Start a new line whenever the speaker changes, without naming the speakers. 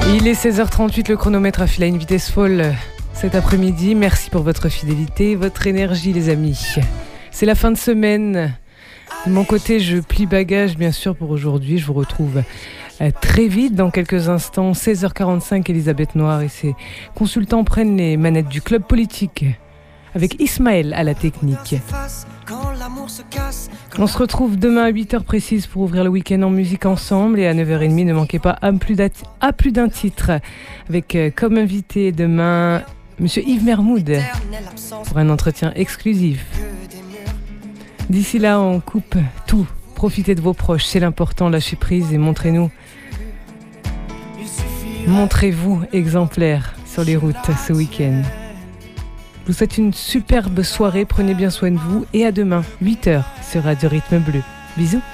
Il est 16h38, le chronomètre a filé à une vitesse folle cet après-midi. Merci pour votre fidélité et votre énergie, les amis. C'est la fin de semaine. De mon côté, je plie bagage, bien sûr, pour aujourd'hui. Je vous retrouve très vite, dans quelques instants. 16h45, Elisabeth Noir et ses consultants prennent les manettes du club politique, avec Ismaël à la technique. On se retrouve demain à 8h précise pour ouvrir le week-end en musique ensemble. Et à 9h30, ne manquez pas à plus d'un titre, avec comme invité demain Monsieur Yves Mermoud pour un entretien exclusif. D'ici là, on coupe tout. Profitez de vos proches, c'est l'important. Lâchez prise et montrez-vous exemplaires sur les routes ce week-end. Je vous souhaite une superbe soirée, prenez bien soin de vous et à demain, 8h sur Radio Rythme Bleu. Bisous.